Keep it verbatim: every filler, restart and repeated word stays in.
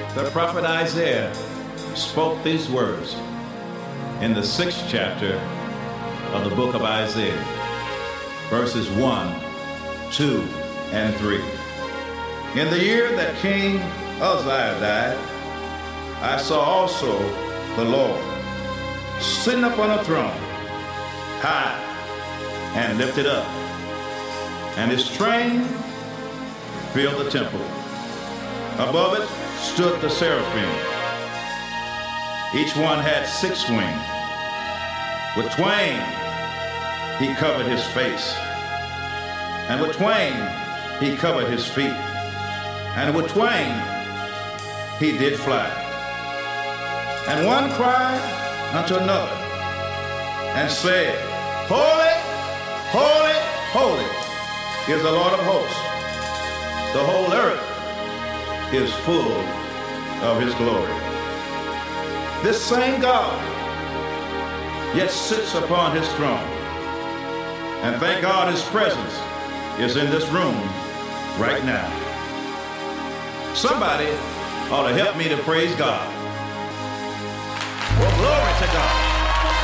The prophet Isaiah spoke these words in the sixth chapter of the book of Isaiah, verses one, two, and three. In the year that King Uzziah died, I saw also the Lord sitting upon a throne, high and lifted up, and his train filled the temple. Above it stood the seraphim. Each one had six wings. With twain he covered his face, and with twain he covered his feet, and with twain he did fly. And one cried unto another, and said, Holy, holy, holy is the Lord of hosts. The whole earth is full of his glory. This same God yet sits upon his throne. And thank God his presence is in this room right now. Somebody ought to help me to praise God. Well, glory to God.